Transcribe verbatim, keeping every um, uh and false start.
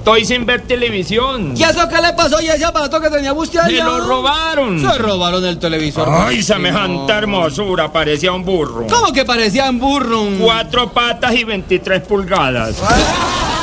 Estoy sin ver televisión. ¿Y eso qué le pasó? ¿Y ese aparato que tenía usted allá? ¡Me lo robaron! Se robaron el televisor. ¡Ay, semejante hermosura! Parecía un burro. ¿Cómo que parecía un burro? Cuatro patas y veintitrés pulgadas.